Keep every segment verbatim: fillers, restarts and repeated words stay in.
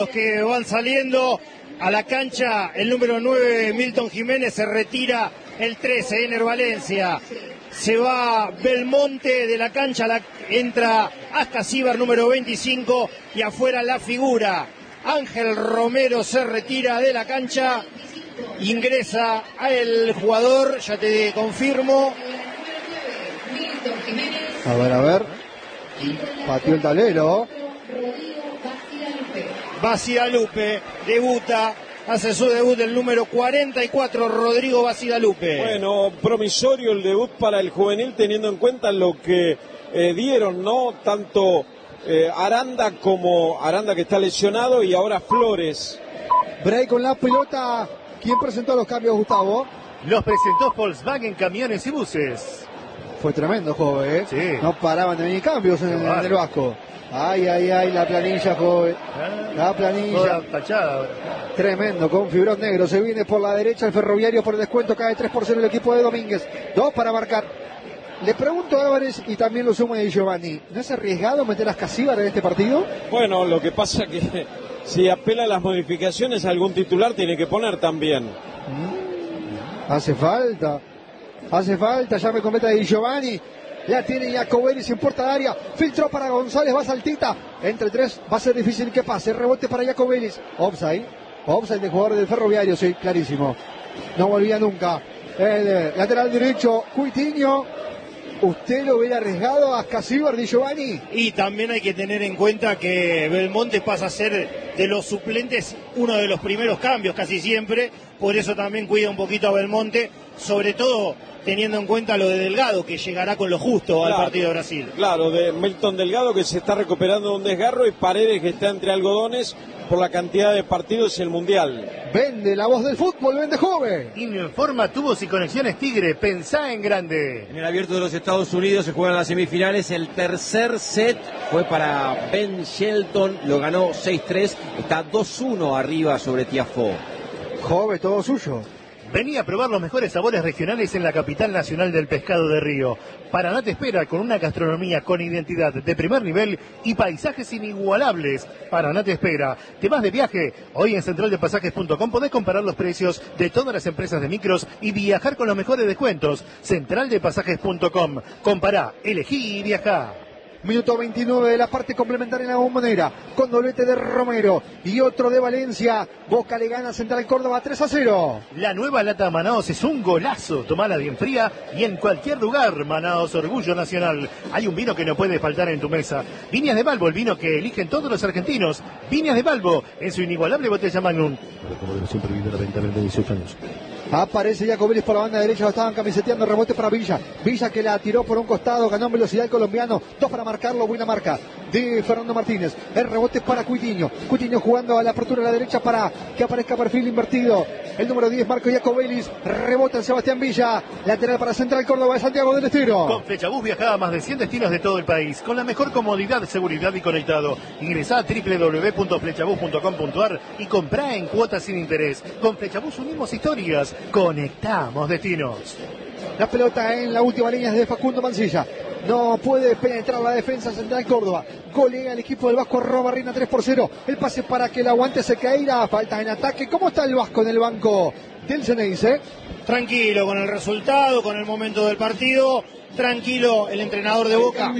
Los que van saliendo a la cancha, el número nueve, Milton Jiménez, se retira el trece, Ener Valencia. Se va Belmonte de la cancha, la, entra Ascasíbar, número veinticinco, y afuera la figura. Ángel Romero se retira de la cancha, ingresa el jugador, ya te confirmo. A ver, a ver. Pateó el tablero. Bacigalupe debuta, hace su debut el número cuarenta y cuatro, Rodrigo Bacigalupe. Bueno, promisorio el debut para el juvenil, teniendo en cuenta lo que eh, dieron, ¿no? Tanto eh, Aranda como Aranda, que está lesionado, y ahora Flores. Bray con la pelota. ¿Quién presentó los cambios, Gustavo? Los presentó Volkswagen Camiones y Buses. Fue tremendo, joven, ¿eh? Sí. No paraban de venir cambios en, en el Vasco. Ay, ay, ay, la planilla, joven. La planilla. Fachada. Tremendo, con fibrón negro. Se viene por la derecha el Ferroviario por el descuento. Cae tres por cero el equipo de Domínguez. Dos para marcar. Le pregunto a Álvarez, y también lo sumo de Giovanni, ¿no es arriesgado meter a Ascasíbar en este partido? Bueno, lo que pasa que si apela a las modificaciones, algún titular tiene que poner también. Mm. Hace falta. Hace falta, ya me cometa de Giovanni. La tiene Jacobelli, sin puerta de área. Filtró para González, va Saltita. Entre tres, va a ser difícil que pase. Rebote para Jacobelli. Offside. Offside de jugador del Ferroviario, sí, clarísimo. No volvía nunca. El eh, lateral derecho, Cuitiño. ¿Usted lo hubiera arriesgado a Ascasíbar, Di Giovanni? Y también hay que tener en cuenta que Belmonte pasa a ser de los suplentes uno de los primeros cambios casi siempre. Por eso también cuida un poquito a Belmonte, sobre todo teniendo en cuenta lo de Delgado, que llegará con lo justo al Claro, partido de Brasil. Claro, de Milton Delgado, que se está recuperando de un desgarro, y Paredes, que está entre algodones por la cantidad de partidos en el Mundial. Vende la voz del fútbol, vende joven. Informa Tubos y Conexiones Tigre, pensá en grande. En el Abierto de los Estados Unidos se juegan las semifinales. El tercer set fue para Ben Shelton, lo ganó seis tres, está dos uno arriba sobre Tiafoe. Joven, todo suyo. Vení a probar los mejores sabores regionales en la capital nacional del pescado de río. Paraná te espera con una gastronomía con identidad de primer nivel y paisajes inigualables. Paraná te espera. ¿Te vas de viaje? Hoy en central de pasajes punto com podés comparar los precios de todas las empresas de micros y viajar con los mejores descuentos. central de pasajes punto com. Compará, elegí y viajá. Minuto veintinueve de la parte complementaria en la Bombonera, con doblete de Romero y otro de Valencia. Boca le gana a Central Córdoba tres a cero. La nueva lata Manaos es un golazo. Tomala bien fría y en cualquier lugar. Manaos, orgullo nacional. Hay un vino que no puede faltar en tu mesa. Viñas de Balbo, el vino que eligen todos los argentinos. Viñas de Balbo, en su inigualable botella Magnum. Siempre vive la venta de dieciocho años. Aparece Jacobelli por la banda derecha, lo estaban camiseteando, rebote para Villa. Villa que la tiró por un costado, ganó en velocidad el colombiano. Dos para marcarlo, buena marca de Fernando Martínez. El rebote es para Cuitiño. Cuitiño jugando a la apertura a la derecha para que aparezca perfil invertido. El número diez, Marco Jacobelli. Rebota en Sebastián Villa. Lateral para Central Córdoba de Santiago del Estero. Con Flechabús viajaba a más de cien destinos de todo el país, con la mejor comodidad, seguridad y conectado. Ingresá a doble u doble u doble u punto flechabús punto com punto ar y comprá en cuotas sin interés. Con Flechabús unimos historias, conectamos destinos. La pelota en la última línea es de Facundo Mancilla. No puede penetrar la defensa Central Córdoba. Golea el equipo del Vasco, roba Reina tres por cero. El pase para que el aguante Sequeira. Falta en ataque. ¿Cómo está el Vasco en el banco del Ceneice? Tranquilo con el resultado, con el momento del partido. Tranquilo el entrenador de Boca.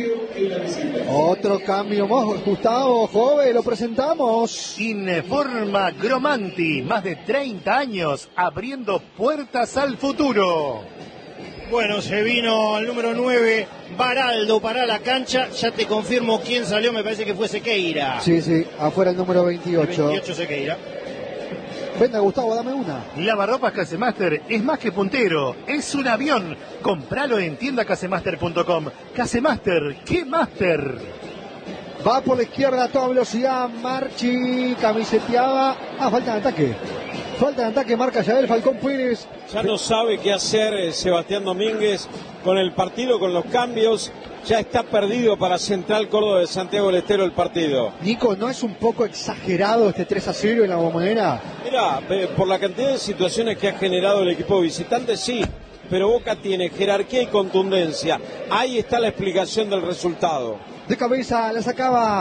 Otro cambio más, Gustavo, joven, lo presentamos. Informa Gromanti, más de treinta años abriendo puertas al futuro. Bueno, se vino el número nueve, Baraldo, para la cancha. Ya te confirmo quién salió, me parece que fue Sequeira. Sí, sí, afuera el número veintiocho. El veintiocho Sequeira. Venga, Gustavo, dame una. Lavarropas Casemaster es más que puntero, es un avión. Compralo en tienda casemaster punto com. Casemaster, ¿qué master? Va por la izquierda a toda velocidad, Marchi, camiseteada. Ah, falta de ataque. Falta de ataque, marca Yael Falcón Pérez. Ya no sabe qué hacer eh, Sebastián Domínguez con el partido, con los cambios. Ya está perdido para Central Córdoba de Santiago del Estero el partido. Nico, ¿no es un poco exagerado este tres a cero en la Bombonera? Mira, eh, por la cantidad de situaciones que ha generado el equipo visitante, sí, pero Boca tiene jerarquía y contundencia. Ahí está la explicación del resultado. De cabeza la sacaba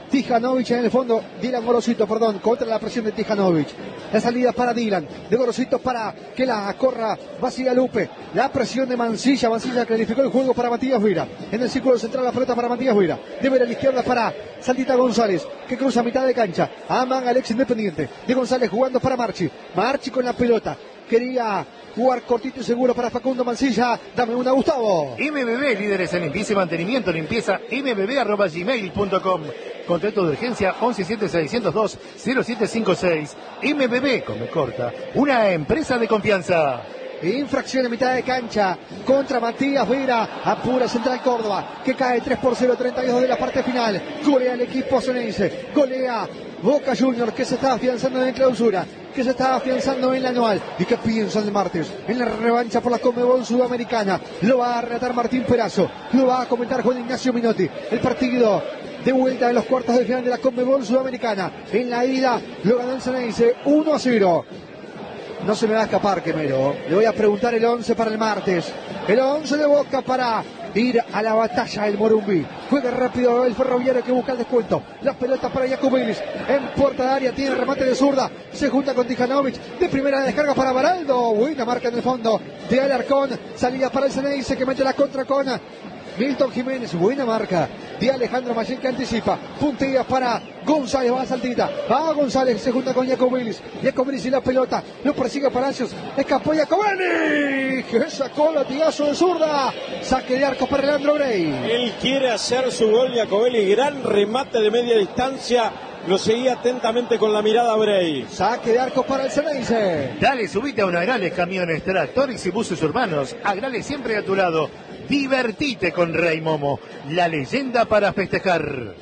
Tijanovic en el fondo, Dylan Gorosito, perdón, contra la presión de Tijanovic. La salida para Dylan, de Gorosito para que la corra Bacigalupe. La presión de Mancilla, Mancilla clarificó el juego para Matías Vira. En el círculo central la pelota para Matías Vira. De Vera a la izquierda para Saldita González, que cruza a mitad de cancha. Aman Alex Independiente. De González jugando para Marchi. Marchi con la pelota. Quería jugar cortito y seguro para Facundo Mancilla. Dame una, Gustavo. M B B, líderes en limpieza y mantenimiento, limpieza m b b arroba gmail punto com. Contrato de urgencia once siete seiscientos dos cero siete cinco seis. M B B, come corta, una empresa de confianza. Infracción en mitad de cancha contra Matías Vera. Apura Central Córdoba, que cae tres por cero, treinta y dos de la parte final. Golea el equipo ceneice. Golea Boca Juniors, que se está afianzando en clausura, que se está afianzando en la anual. ¿Y qué piensan de martes? En la revancha por la Conmebol Sudamericana. Lo va a relatar Martín Perazo, lo va a comentar Juan Ignacio Minotti. El partido de vuelta de los cuartos de final de la Conmebol Sudamericana. En la ida lo ganó el Ceneice uno a cero. No se me va a escapar, Quemero. Le voy a preguntar el once para el martes. El once de Boca para ir a la batalla del Morumbí. Juega rápido el Ferroviario, que busca el descuento. La pelota para Jakubelis. En puerta de área tiene remate de zurda. Se junta con Tijanovic. De primera descarga para Baraldo. Buena marca en el fondo de Alarcón. Salida para el Ceneice, que mete la contra con Milton Jiménez. Buena marca de Alejandro Mayén, que anticipa. Puntea para González. Va a Saltita. Va González. Se junta con Jakubelis. Jakubelis y la pelota. Lo persigue Palacios. Escapó Jakubelis, que sacó latigazo de zurda. Saque de arco para Leandro Brey. Él quiere hacer su gol, Jacovelli. Gran remate de media distancia. Lo seguía atentamente con la mirada Brey. Saque de arco para el Ceneice. Dale, subite a un Agrales, camiones, tractores y buses urbanos. Agrales siempre a tu lado. Divertite con Rey Momo, la leyenda para festejar.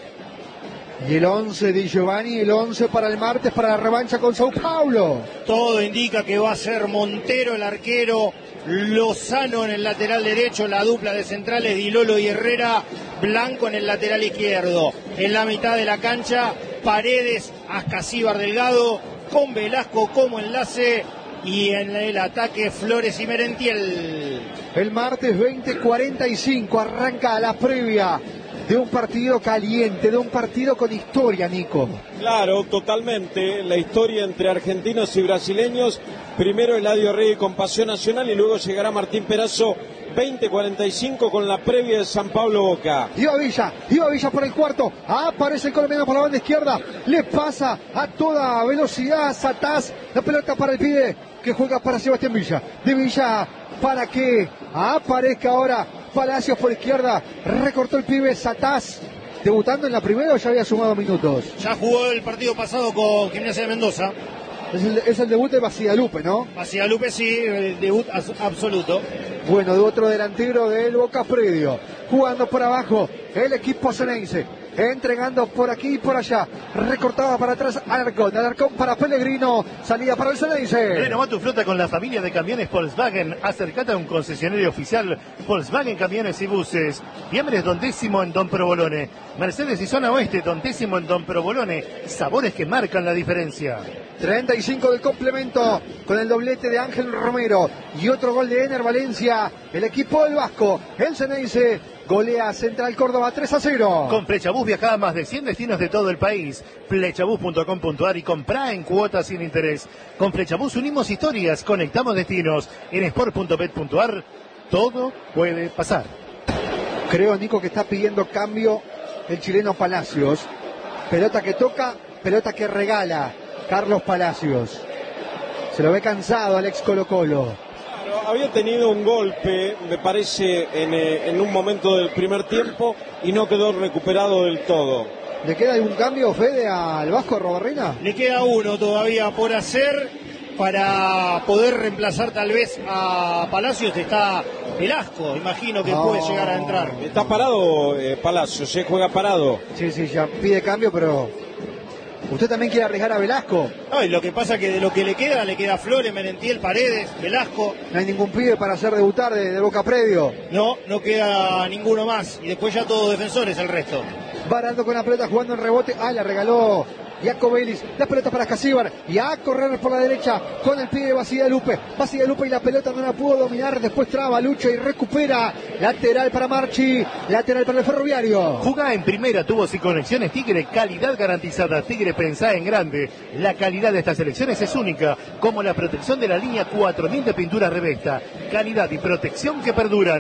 Y el once de Giovanni, el once para el martes, para la revancha con Sao Paulo. Todo indica que va a ser Montero el arquero, Lozano en el lateral derecho, la dupla de centrales Dilolo y Herrera, Blanco en el lateral izquierdo. En la mitad de la cancha, Paredes, Ascasíbar Delgado, con Velasco como enlace, y en el ataque Flores y Merentiel. El martes veinte cuarenta y cinco arranca la previa de un partido caliente, de un partido con historia, Nico. Claro, totalmente. La historia entre argentinos y brasileños. Primero Eladio Rey con Pasión Nacional y luego llegará Martín Perazo. veinte cuarenta y cinco con la previa de San Pablo Boca. Iba Villa, iba Villa por el cuarto. Aparece el colombiano por la banda izquierda. Le pasa a toda velocidad a Satás. La pelota para el pibe que juega para Sebastián Villa. De Villa para que aparezca ahora Palacios por izquierda. Recortó el pibe Satás. Debutando en la primera, o ya había sumado minutos. Ya jugó el partido pasado con Gimnasia de Mendoza. Es el, es el debut de Bacigalupe, ¿no? Bacigalupe sí, el debut as- absoluto. Bueno, de otro delantero del Boca Predio. Jugando por abajo el equipo ceneice. Entregando por aquí y por allá. Recortaba para atrás Alarcón. Alarcón para Pellegrino. Salida para el Ceneice. Renová tu flota con la familia de camiones Volkswagen. Acercate a un concesionario oficial Volkswagen Camiones y Buses. Fiambres Don Décimo en Don Provolone. Mercedes y Zona Oeste Don Décimo en Don Provolone. Sabores que marcan la diferencia. treinta y cinco del complemento con el doblete de Ángel Romero y otro gol de Ener Valencia. El equipo del Vasco, el Ceneice, golea Central Córdoba tres a cero. Con Flechabús viaja a más de cien destinos de todo el país. Flechabús punto com punto a r y comprá en cuotas sin interés. Con Flechabús unimos historias, conectamos destinos. En sport punto bet punto a r todo puede pasar. Creo, Nico, que está pidiendo cambio el chileno Palacios. Pelota que toca, pelota que regala Carlos Palacios. Se lo ve cansado al ex Colo Colo. Había tenido un golpe, me parece, en, eh, en un momento del primer tiempo y no quedó recuperado del todo. ¿Le queda algún cambio, Fede, al Vasco Robarrena? Le queda uno todavía por hacer para poder reemplazar tal vez a Palacios. Está Velasco, imagino que No. puede llegar a entrar. Está parado eh, Palacios, se juega parado. Sí, sí, ya pide cambio, pero... ¿Usted también quiere arriesgar a Velasco? No, y lo que pasa es que de lo que le queda, le queda Flores, Merentiel, Paredes, Velasco. No hay ningún pibe para hacer debutar de, de Boca Predio. No, no queda ninguno más. Y después ya todos defensores el resto. Baraldo con la pelota jugando en rebote. Ah, la regaló Jacobelis, la pelota para Casíbar y a correr por la derecha con el pie de Basigalupe. Basigalupe y la pelota no la pudo dominar, después traba Lucho y recupera. Lateral para Marchi, lateral para el Ferroviario. Jugá en primera, tuvo sin conexiones Tigre, calidad garantizada. Tigre, pensá en grande. La calidad de estas elecciones es única, como la protección de la línea cuatro mil de pintura Revesta. Calidad y protección que perduran.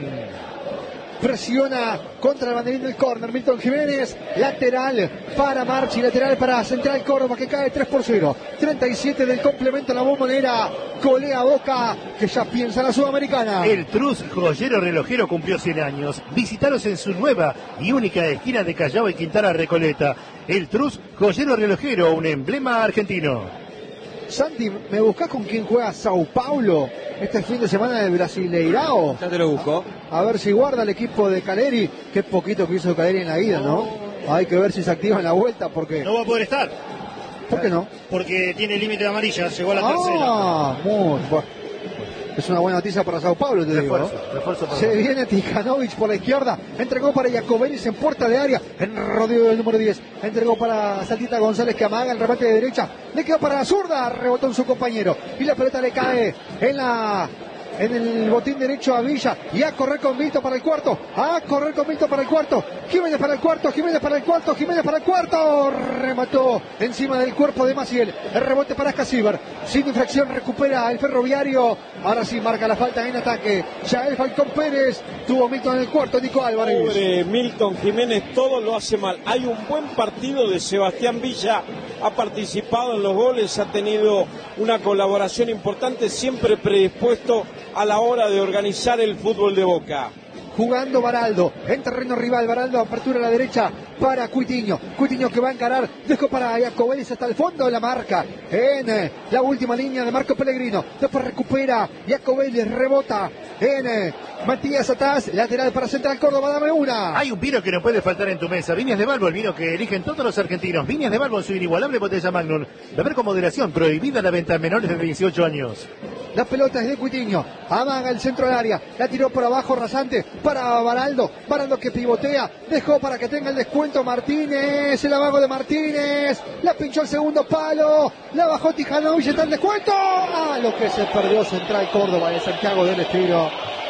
Presiona contra el banderín del córner Milton Jiménez, lateral para Marchi, lateral para Central Córdoba, que cae tres por cero, treinta y siete del complemento a la Bombonera. Colea Boca, que ya piensa en la Sudamericana. El Truz Joyero Relojero cumplió cien años. Visitaros en su nueva y única esquina de Callao y Quintana Recoleta. El Truz Joyero Relojero, un emblema argentino. Santi, ¿me buscás con quién juega Sao Paulo este fin de semana del Brasileirao? Ya te lo busco. A, a ver si guarda el equipo de Caleri. Qué poquito que hizo Caleri en la ida, ¿no? Hay que ver si se activa en la vuelta porque... No va a poder estar. ¿Por qué no? Porque tiene límite de amarilla, llegó a la ah, tercera. Ah, muy bueno. Es una buena noticia para Sao Paulo, te refuerzo, digo, ¿no? refuerzo para Se Sao. viene Tijanovic por la izquierda, entregó para Jacobelis en puerta de área, en rodeo del número diez, entregó para Saltita González que amaga el remate de derecha, le quedó para la zurda, rebotó en su compañero y la pelota le cae en la... en el botín derecho a Villa y a correr con Milton para el cuarto, a correr con Milton para el cuarto, Jiménez para el cuarto, Jiménez para el cuarto, Jiménez para el cuarto, remató encima del cuerpo de Maciel, el rebote para Casíbar, sin infracción recupera el Ferroviario, ahora sí marca la falta en ataque, ya el Falcón Pérez, tuvo Milton en el cuarto, Nico Álvarez. Pobre Milton Jiménez, todo lo hace mal. Hay un buen partido de Sebastián Villa, ha participado en los goles, ha tenido una colaboración importante, siempre predispuesto a la hora de organizar el fútbol de Boca. Jugando Baraldo, en terreno rival, Baraldo, apertura a la derecha para Cuitiño, Cuitiño que va a encarar, dejó para Jacobelis hasta el fondo de la marca, en eh, la última línea de Marco Pellegrino, después recupera Jacobelis, rebota en eh, Matías Atás, lateral para Central Córdoba, dame una. Hay un vino que no puede faltar en tu mesa. Viñas de Balbo, el vino que eligen todos los argentinos. Viñas de Balbo en su inigualable botella Magnum. Beber con moderación, prohibida la venta a menores de dieciocho años. La pelota es de Cuitiño, amaga el centro del área, la tiró por abajo rasante para Baraldo, Baraldo que pivotea, dejó para que tenga el descuento Martínez, el amago de Martínez, la pinchó el segundo palo, la bajó Tijanovic, está el descuento. Ah, lo que se perdió Central Córdoba de Santiago del Estero.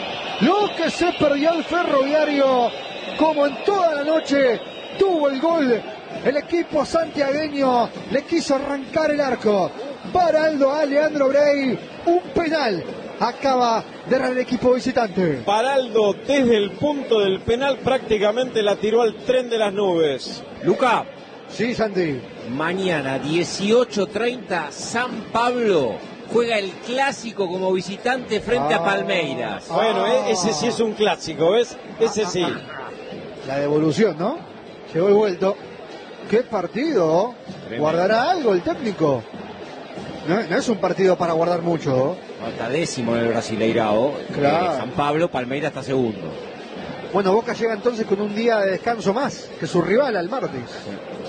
Lo que se perdió el Ferroviario, como en toda la noche, tuvo el gol. El equipo santiagueño le quiso arrancar el arco. Baraldo a Leandro Brey, un penal. Acaba de errar el equipo visitante. Baraldo desde el punto del penal prácticamente la tiró al tren de las nubes. Luca. Sí, Santi. Mañana, dieciocho treinta, San Pablo juega el clásico como visitante frente ah, a Palmeiras. Bueno, ah, ese sí es un clásico, ¿ves? Ese sí. La devolución, ¿no? Llegó y vuelto. ¡Qué partido! Tremendo. ¿Guardará algo el técnico? No, no es un partido para guardar mucho. No, está décimo en el Brasileirao. Claro. Eh, San Pablo, Palmeiras está segundo. Bueno, Boca llega entonces con un día de descanso más que su rival al martes. Sí.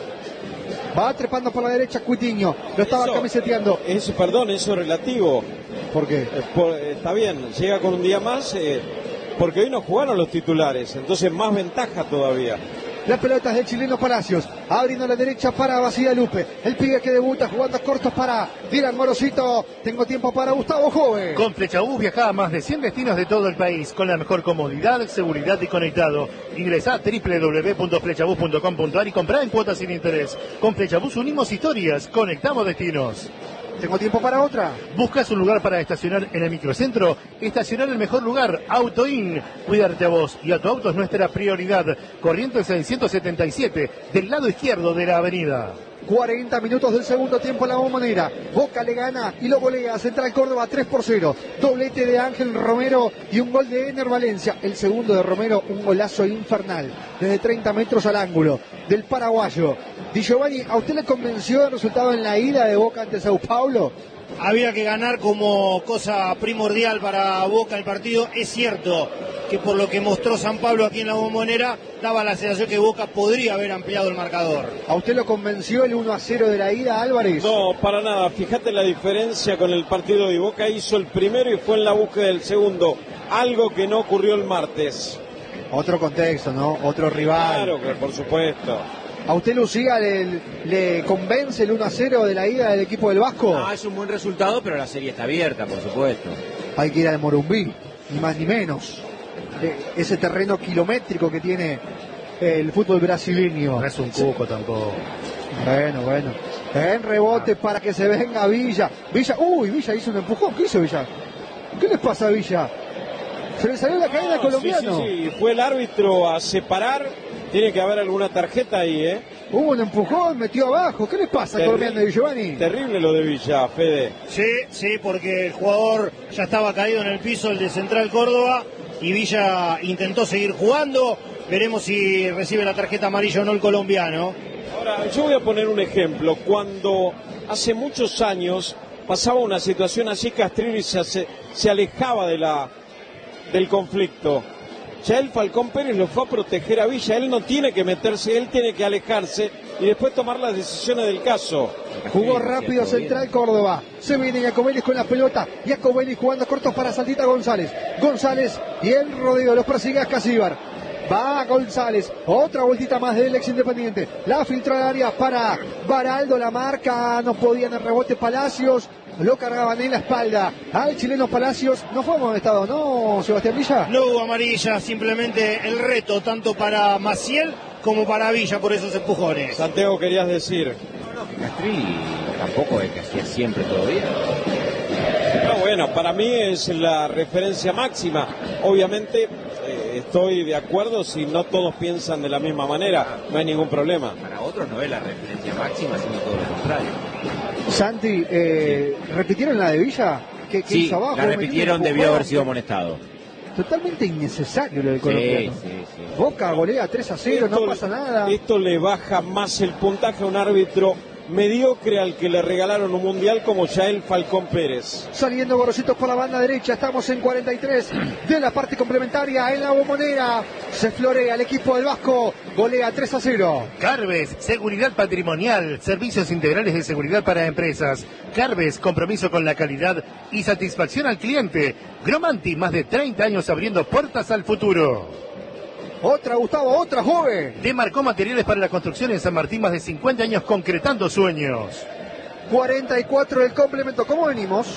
Va trepando por la derecha Cuitiño. Lo estaba eso, camiseteando. Eso, perdón, eso es relativo. ¿Por qué? Eh, por, está bien, llega con un día más eh, porque hoy no jugaron los titulares. Entonces más ventaja todavía. La pelota es del chileno Palacios, abriendo a la derecha para Basigalupe, el pibe que debuta jugando cortos para Dylan Morosito. Tengo tiempo para Gustavo Joven. Con Flechabús viaja a más de cien destinos de todo el país, con la mejor comodidad, seguridad y conectado. Ingresá a doble u doble u doble u punto flechabús punto com punto a r y comprá en cuotas sin interés. Con Flechabús unimos historias, conectamos destinos. ¿Tengo tiempo para otra? ¿Buscas un lugar para estacionar en el microcentro? Estacionar el mejor lugar, AutoIn. Cuidarte a vos y a tu auto es nuestra prioridad. Corrientes seiscientos setenta y siete, del lado izquierdo de la avenida. cuarenta minutos del segundo tiempo en la Bombonera. Boca le gana y lo golea Central Córdoba tres por cero. Doblete de Ángel Romero y un gol de Ener Valencia. El segundo de Romero, un golazo infernal. Desde treinta metros al ángulo del paraguayo. Di Giovanni, ¿a usted le convenció el resultado en la ida de Boca ante Sao Paulo? Había que ganar como cosa primordial para Boca el partido. Es cierto que por lo que mostró San Pablo aquí en la Bombonera, daba la sensación que Boca podría haber ampliado el marcador. ¿A usted lo convenció el uno a cero de la ida, Álvarez? No, para nada. Fíjate la diferencia con el partido de Boca. Hizo el primero y fue en la búsqueda del segundo. Algo que no ocurrió el martes. Otro contexto, ¿no? Otro rival. Claro que por supuesto. ¿A usted, Lucía, le, le convence el uno a cero de la ida del equipo del Vasco? No, es un buen resultado, pero la serie está abierta, por supuesto. Hay que ir al Morumbí, ni más ni menos. Eh, ese terreno kilométrico que tiene el fútbol brasileño. No es un cuco tampoco. Bueno, bueno. En rebote para que se venga Villa. Villa, uy, Villa hizo un empujón. ¿Qué hizo Villa? ¿Qué les pasa a Villa? Se le salió la cadena al colombiano. Sí, sí, sí, fue el árbitro a separar. Tiene que haber alguna tarjeta ahí, ¿eh? Hubo un empujón, metió abajo. ¿Qué les pasa al colombiano de Giovanni? Terrible lo de Villa, Fede. Sí, sí, porque el jugador ya estaba caído en el piso, el de Central Córdoba, y Villa intentó seguir jugando. Veremos si recibe la tarjeta amarilla o no el colombiano. Ahora, yo voy a poner un ejemplo. Cuando hace muchos años pasaba una situación así, Castrilli se, hace, se alejaba de la, del conflicto. Ya el Falcón Pérez lo fue a proteger a Villa. Él no tiene que meterse, él tiene que alejarse y después tomar las decisiones del caso. Jugó rápido Central Córdoba. Se viene Jacobelis con la pelota. Jacobelis jugando cortos para Santita González. González y el rodeo. Los persigue a Casíbar. Va González. Otra vueltita más del ex Independiente. La filtró al área para Baraldo. La marca. No podían el rebote Palacios. Lo cargaban en la espalda al chileno Palacios. No fue amonestado, ¿no, Sebastián Villa? No hubo amarilla, simplemente el reto tanto para Maciel como para Villa por esos empujones. Santiago, querías decir. No, no, que Castrilli tampoco es que hacía siempre todo bien. No, bueno, para mí es la referencia máxima. Obviamente eh, estoy de acuerdo si no todos piensan de la misma manera, no hay ningún problema. Para otros no es la referencia máxima, sino todo lo contrario. Santi, eh, ¿repitieron la de Villa? ¿Qué, qué Sí, hizo abajo? la repitieron, debió haber sido amonestado. Totalmente innecesario lo del colombiano. Sí, sí, sí. Boca golea tres a cero, Esto- no pasa nada. Esto le baja más el puntaje a un árbitro mediocre al que le regalaron un mundial como Yael Falcón Pérez. Saliendo Gorositos por la banda derecha, estamos en cuarenta y tres de la parte complementaria en la Bombonera. Se florea el equipo del Vasco, golea tres a cero. Carves, seguridad patrimonial, servicios integrales de seguridad para empresas. Carves, compromiso con la calidad y satisfacción al cliente. Gromanti, más de treinta años abriendo puertas al futuro. Otra, Gustavo, otra, joven. Demarcó materiales para la construcción en San Martín, más de cincuenta años concretando sueños. cuarenta y cuatro del complemento. ¿Cómo venimos?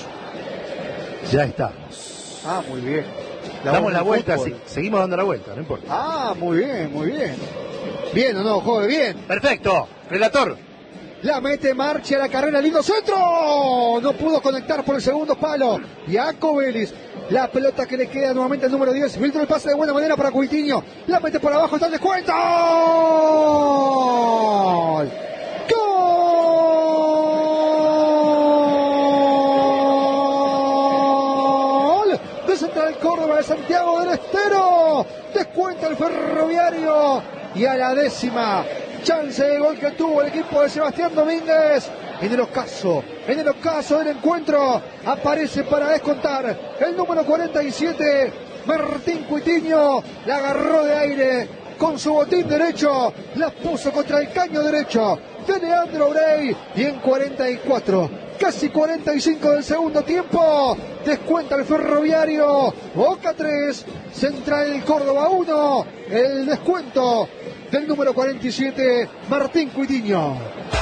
Ya estamos. Ah, muy bien. Damos la del vuelta, fútbol. sí, seguimos dando la vuelta, no importa. Ah, muy bien, muy bien. Bien o no, joven, bien. Perfecto, relator. La mete Marchi a la carrera, lindo centro. No pudo conectar por el segundo palo. Jacobelis, la pelota que le queda nuevamente al número diez. Filtra el pase de buena manera para Cuitiño. La mete por abajo, está el descuento. ¡Gol! ¡Gol! De Central Córdoba, de Santiago del Estero. Descuenta el Ferroviario. Y a la décima chance de gol que tuvo el equipo de Sebastián Domínguez. En el ocaso, en el ocaso del encuentro, aparece para descontar el número cuarenta y siete, Martín Cuitiño. La agarró de aire con su botín derecho, la puso contra el caño derecho de Leandro Urey. Y en cuarenta y cuatro, casi cuarenta y cinco del segundo tiempo, descuenta el Ferroviario. Boca tres, Central Córdoba uno. El descuento del número cuarenta y siete, Martín Cuitiño.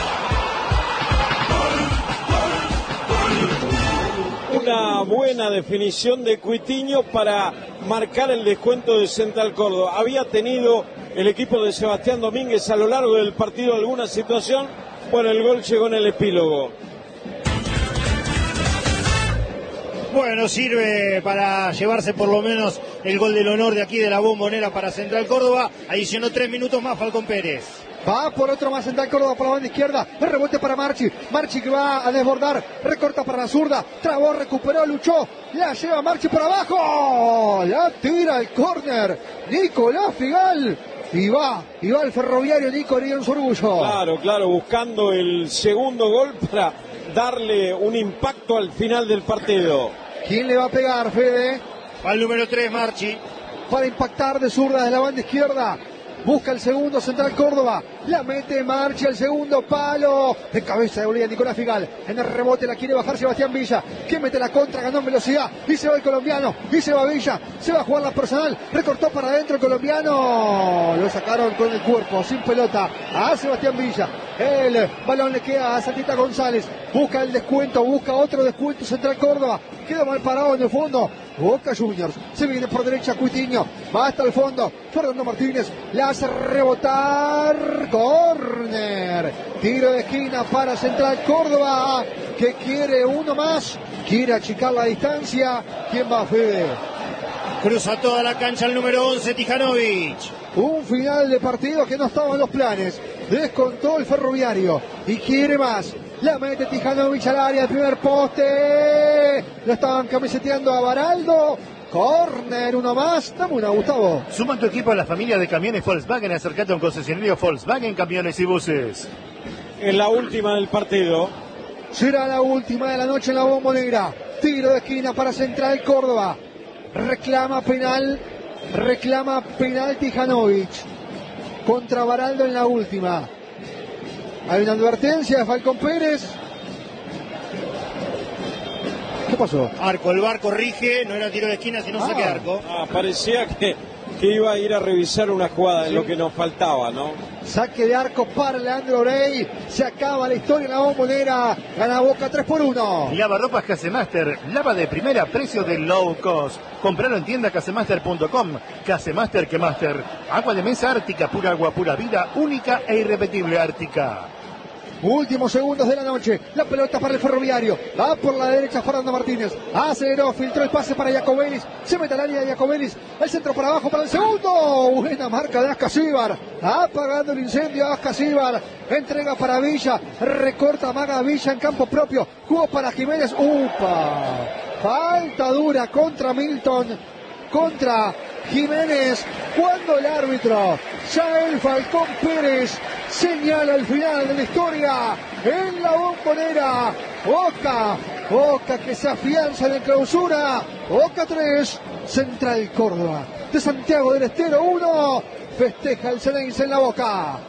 Una buena definición de Cuitiño para marcar el descuento de Central Córdoba. Había tenido el equipo de Sebastián Domínguez a lo largo del partido alguna situación. Bueno, el gol llegó en el epílogo. Bueno, sirve para llevarse por lo menos el gol del honor de aquí de la Bombonera para Central Córdoba. Adicionó tres minutos más Falcón Pérez. Va por otro más Central Córdoba por la banda izquierda. El rebote para Marchi. Marchi que va a desbordar. Recorta para la zurda. Trabó, recuperó, luchó. La lleva Marchi por abajo. La tira el córner. Nicolás Figal. Y va, y va el Ferroviario Nico en su orgullo. Claro, claro, buscando el segundo gol para darle un impacto al final del partido. ¿Quién le va a pegar, Fede? Al número tres, Marchi. Para impactar de zurda de la banda izquierda. Busca el segundo Central Córdoba. la mete en marcha el segundo palo, en cabeza de Bolivia Nicolás Figal, en el rebote la quiere bajar Sebastián Villa, que mete la contra, ganó en velocidad, y se va el colombiano, y se va Villa, se va a jugar la personal, recortó para adentro el colombiano, lo sacaron con el cuerpo, sin pelota, a Sebastián Villa, el balón le queda a Santita González, busca el descuento, busca otro descuento, Central Córdoba, queda mal parado en el fondo, Boca Juniors, se viene por derecha Cuitiño, va hasta el fondo, Fernando Martínez, la hace rebotar, córner, tiro de esquina para Central Córdoba, que quiere uno más, quiere achicar la distancia, ¿quién va, Fede? Cruza toda la cancha el número once, Tijanovic. Un final de partido que no estaba en los planes, descontó el Ferroviario y quiere más. La mete Tijanovic al área, el primer poste, lo estaban camiseteando a Baraldo, córner, uno más, dame una, Gustavo. Suma tu equipo a la familia de camiones Volkswagen, acercate a un concesionario Volkswagen Camiones y Buses. En la última del partido. Será la última de la noche en la Bombonera, tiro de esquina para Central Córdoba, reclama penal, reclama penal Tijanovic, contra Baraldo en la última. Hay una advertencia de Falcón Pérez. ¿Qué pasó? Arco, el bar corrige, no era tiro de esquina, sino Ah. saque de arco. Ah, parecía que, que iba a ir a revisar una jugada en Sí. lo que nos faltaba, ¿no? Saque de arco para Leandro Orey. Se acaba la historia en la Bombonera. Gana Boca tres por uno. Lavarropas Casemaster, lava de primera, precio de low cost. Compralo en tienda casemaster punto com. Casemaster que Master. Agua de mesa Ártica, pura agua, pura vida, única e irrepetible Ártica. Últimos segundos de la noche. La pelota para el Ferroviario. Va por la derecha Fernando Martínez. Aceleró, filtró el pase para Jacobelis. Se mete al área de Jacobelis. El centro para abajo para el segundo. Buena marca de Ascasíbar. Apagando el incendio Ascasíbar. Entrega para Villa. Recorta Maga Villa en campo propio. Jugó para Jiménez. ¡Upa! Falta dura contra Milton. Contra Jiménez, cuando el árbitro Yael Falcón Pérez señala el final de la historia en la Bombonera. Boca, Boca que se afianza en la clausura. Boca tres, Central Córdoba de Santiago del Estero uno. Festeja el Ceneice en la Boca.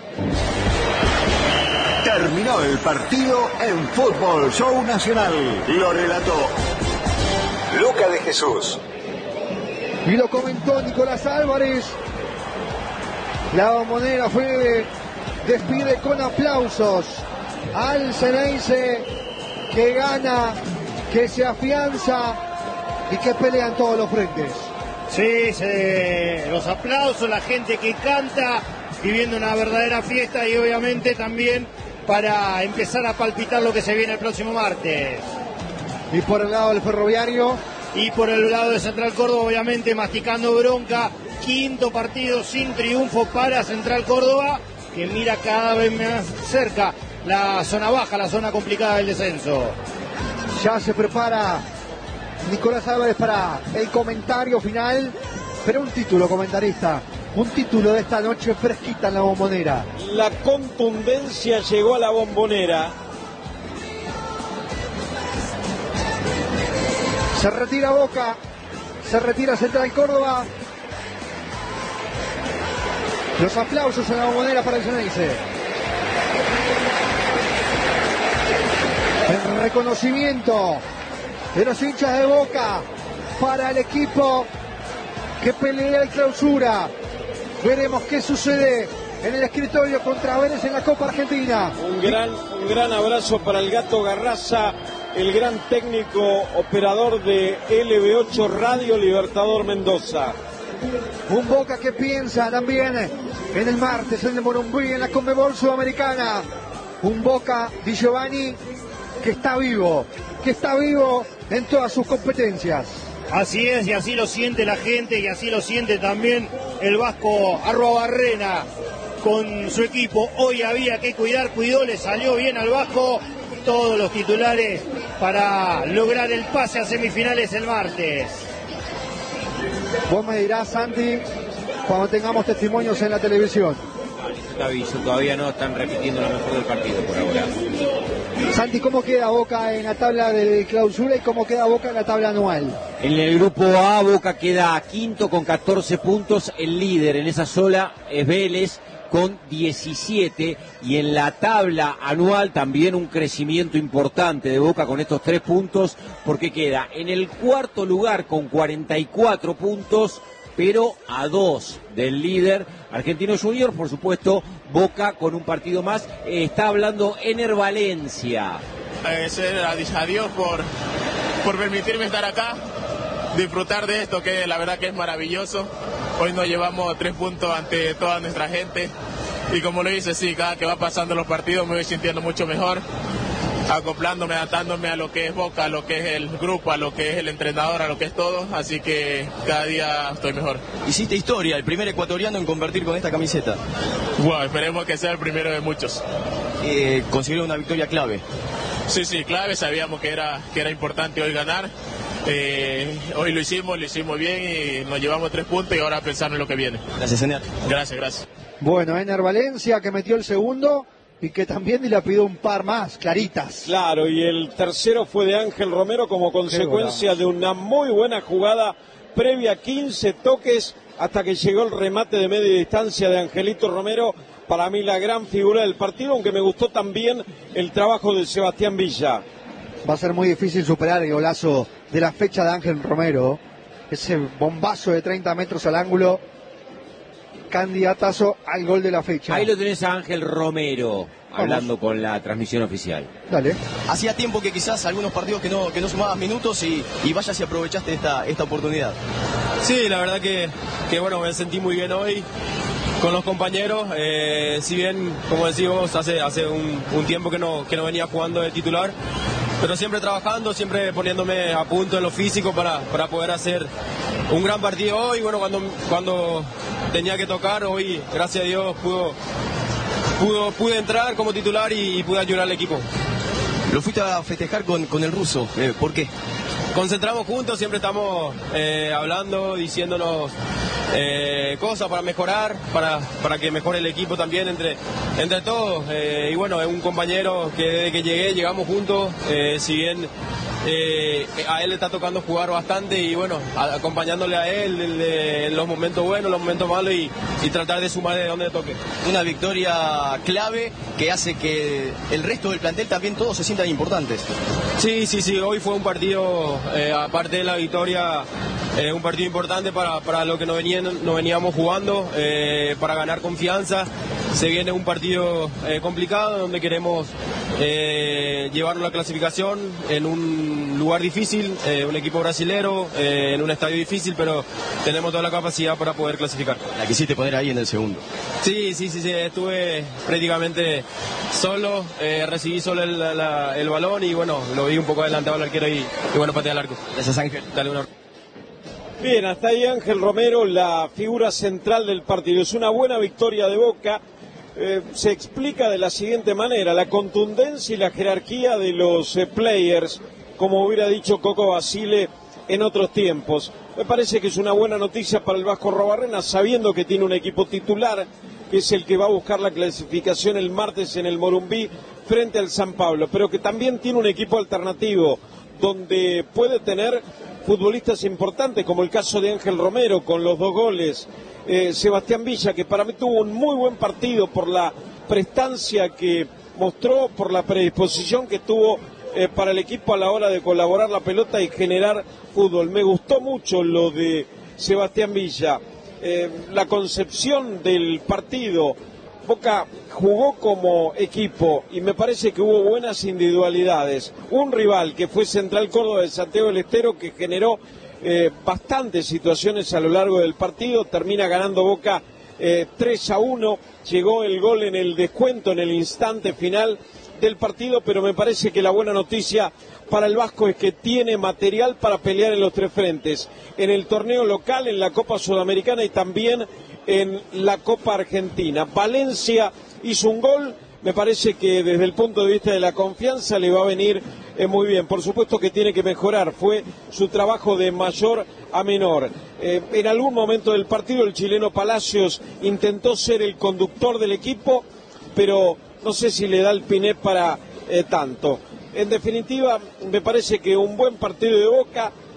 Terminó el partido en Fútbol Show Nacional. Lo relató Luca de Jesús. Y lo comentó Nicolás Álvarez. La Bombonera fue despide con aplausos al Ceneice, que gana, que se afianza y que pelea en todos los frentes. Sí, se- los aplausos, la gente que canta, viviendo una verdadera fiesta y obviamente también para empezar a palpitar lo que se viene el próximo martes. Y por el lado del Ferroviario, Y por el lado de Central Córdoba, obviamente masticando bronca, quinto partido sin triunfo para Central Córdoba, que mira cada vez más cerca la zona baja, la zona complicada del descenso. ya se prepara Nicolás Álvarez para el comentario final, pero un título, comentarista, un título de esta noche fresquita en la Bombonera. La contundencia llegó a la Bombonera. Se retira Boca, se retira Central Córdoba. Los aplausos en la Bombonera para el Ceneice. El reconocimiento de los hinchas de Boca para el equipo que pelea el clausura. Veremos qué sucede en el escritorio contra Vélez en la Copa Argentina. Un gran, un gran abrazo para el Gato Garraza, el gran técnico operador de L B ocho Radio Libertador Mendoza. Un Boca que piensa también en el martes en el Morumbí, en la Conmebol Sudamericana. Un Boca Di Giovanni que está vivo, que está vivo en todas sus competencias. Así es, y así lo siente la gente, y así lo siente también el vasco Arruabarrena con su equipo. Hoy había que cuidar, cuidó, le salió bien al vasco. Todos los titulares para lograr el pase a semifinales el martes. Vos me dirás, Santi, cuando tengamos testimonios en la televisión. Te aviso, todavía no están repitiendo lo mejor del partido por ahora. Santi, ¿cómo queda Boca en la tabla de clausura y cómo queda Boca en la tabla anual? En el grupo A, Boca queda quinto con catorce puntos. El líder en esa sola es Vélez con diecisiete, y en la tabla anual también un crecimiento importante de Boca con estos tres puntos, porque queda en el cuarto lugar con cuarenta y cuatro puntos, pero a dos del líder Argentinos Juniors. Por supuesto, Boca con un partido más. Eh, está hablando Ener Valencia. Agradecer a Dios por, por permitirme estar acá, disfrutar de esto, que la verdad que es maravilloso. Hoy nos llevamos tres puntos ante toda nuestra gente, y como lo dice, sí, cada que va pasando los partidos me voy sintiendo mucho mejor, acoplándome, adaptándome a lo que es Boca, a lo que es el grupo, a lo que es el entrenador, a lo que es todo, así que cada día estoy mejor. Hiciste historia, el primer ecuatoriano en convertir con esta camiseta. Wow, esperemos que sea el primero de muchos. Eh, consiguieron una victoria clave. Sí, sí, clave, sabíamos que era, que era importante hoy ganar. Eh, hoy lo hicimos, lo hicimos bien y nos llevamos tres puntos, y ahora a pensar en lo que viene. Gracias, Ener. Gracias, gracias. Bueno, Ener Valencia, que metió el segundo y que también le pidió un par más, claritas. Claro, y el tercero fue de Ángel Romero como consecuencia de una muy buena jugada previa, quince toques hasta que llegó el remate de media distancia de Angelito Romero. Para mí la gran figura del partido, aunque me gustó también el trabajo de Sebastián Villa. Va a ser muy difícil superar el golazo de la fecha de Ángel Romero. Ese bombazo de treinta metros al ángulo, candidatazo al gol de la fecha. Ahí lo tenés a Ángel Romero hablando con la transmisión oficial. Dale. Hacía tiempo que quizás algunos partidos que no, que no sumabas minutos y, y vaya si aprovechaste esta, esta oportunidad. Sí, la verdad que, que bueno, me sentí muy bien hoy con los compañeros. Eh, si bien, como decimos, hace, hace un, un tiempo que no, que no venía jugando de titular, pero siempre trabajando, siempre poniéndome a punto en lo físico para, para poder hacer un gran partido hoy. Bueno, cuando, cuando tenía que tocar, hoy, gracias a Dios, pudo, pudo, pude entrar como titular y, y pude ayudar al equipo. Lo fuiste a festejar con, con el ruso, eh, ¿por qué? Concentramos juntos, siempre estamos eh, hablando, diciéndonos eh, cosas para mejorar, para, para que mejore el equipo también entre, entre todos. Eh, y bueno, es un compañero que desde que llegué, llegamos juntos, eh, si bien eh, a él le está tocando jugar bastante, y bueno, a, acompañándole a él en los momentos buenos, los momentos malos, y, y tratar de sumar de donde toque. Una victoria clave que hace que el resto del plantel también todos se sientan importantes. Sí, sí, sí, hoy fue un partido, eh, aparte de la victoria, eh, un partido importante para, para lo que nos, venían, nos veníamos jugando, eh, para ganar confianza. Se viene un partido eh, complicado donde queremos eh, llevarnos la clasificación en un lugar difícil, eh, un equipo brasilero, eh, en un estadio difícil, pero tenemos toda la capacidad para poder clasificar. La quisiste poner ahí en el segundo. Sí, sí, sí, sí, estuve prácticamente solo, eh, recibí solo el, la, el balón y bueno, lo vi un poco adelantado al arquero y, y bueno, pateé al arco. Gracias, Ángel. Dale una... Bien, hasta ahí Ángel Romero, la figura central del partido. Es una buena victoria de Boca. Eh, se explica de la siguiente manera: la contundencia y la jerarquía de los eh, players, como hubiera dicho Coco Basile en otros tiempos. Me parece que es una buena noticia para el Vasco Arrobarrena, sabiendo que tiene un equipo titular, que es el que va a buscar la clasificación el martes en el Morumbí frente al San Pablo, pero que también tiene un equipo alternativo, donde puede tener futbolistas importantes, como el caso de Ángel Romero con los dos goles, eh, Sebastián Villa, que para mí tuvo un muy buen partido por la prestancia que mostró, por la predisposición que tuvo eh, para el equipo a la hora de colaborar la pelota y generar fútbol. Me gustó mucho lo de Sebastián Villa, eh, la concepción del partido. Boca jugó como equipo y me parece que hubo buenas individualidades. Un rival que fue Central Córdoba de Santiago del Estero, que generó eh, bastantes situaciones a lo largo del partido. Termina ganando Boca eh, tres a uno. Llegó el gol en el descuento, en el instante final del partido, pero me parece que la buena noticia para el Vasco es que tiene material para pelear en los tres frentes, en el torneo local, en la Copa Sudamericana y también en la Copa Argentina. Valencia hizo un gol, me parece que desde el punto de vista de la confianza le va a venir eh, muy bien. Por supuesto que tiene que mejorar, fue su trabajo de mayor a menor. Eh, en algún momento del partido el chileno Palacios intentó ser el conductor del equipo, pero no sé si le da el piné para eh, tanto. En definitiva, me parece que un buen partido de Boca,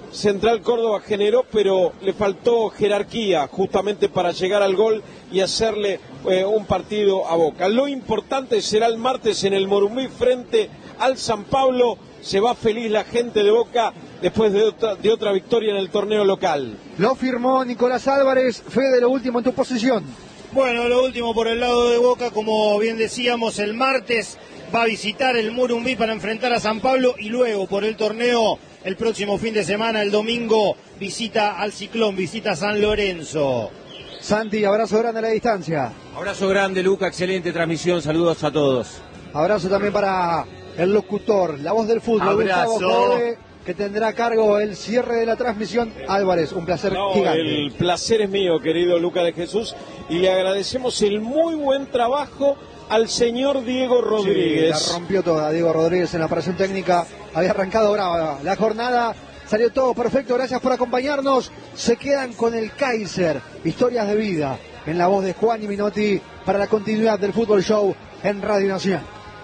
Central Córdoba generó, pero le faltó jerarquía justamente para llegar al gol y hacerle eh, un partido a Boca. Lo importante será el martes en el Morumbí frente al San Pablo. Se va feliz la gente de Boca después de otra, de otra victoria en el torneo local. Lo firmó Nicolás Álvarez. Fede, lo último en tu posición. Bueno, lo último por el lado de Boca, como bien decíamos, el martes va a visitar el Morumbí para enfrentar a San Pablo y luego por el torneo el próximo fin de semana, el domingo, visita al Ciclón, visita a San Lorenzo. Santi, abrazo grande a la distancia. Abrazo grande, Luca, excelente transmisión, saludos a todos. Abrazo también para el locutor, la voz del fútbol, Abrazo. Gustavo Jode, que tendrá a cargo el cierre de la transmisión. Álvarez, un placer no, gigante. El placer es mío, querido Luca de Jesús, y le agradecemos el muy buen trabajo al señor Diego Rodríguez. Sí, la rompió toda Diego Rodríguez en la operación técnica. Había arrancado brava la jornada, salió todo perfecto. Gracias por acompañarnos. Se quedan con el Kaiser, historias de vida, en la voz de Juan y Minotti, para la continuidad del Fútbol Show en Radio Nacional.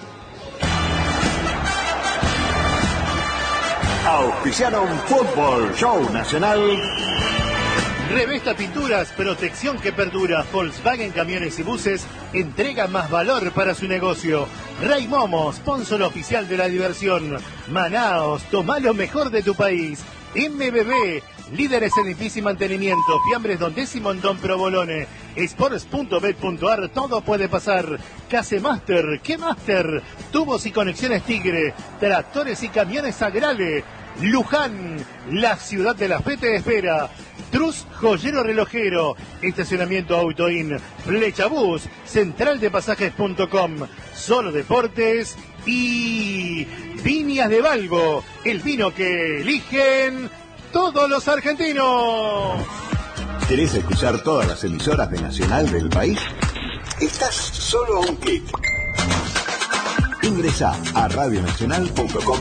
Auspiciaron Fútbol Show Nacional. Revesta Pinturas, protección que perdura. Volkswagen Camiones y Buses entrega más valor para su negocio. Ray Momo, sponsor oficial de la diversión. Manaos, toma lo mejor de tu país. M B B, líderes en limpieza y mantenimiento. Fiambres Don Décimo en Don Provolone. Sports punto bet punto ar, todo puede pasar. Case Master, ¿qué Master? Tubos y conexiones Tigre. Tractores y camiones Agrale. Luján, la ciudad de la fe te espera. Trus Joyero Relojero, estacionamiento Autoin, Flechabús, central de pasajes punto com, Solo Deportes y Viñas de Valgo, el vino que eligen todos los argentinos. ¿Querés escuchar todas las emisoras de Nacional del país? Estás solo a un clic. Ingresá a radio nacional punto com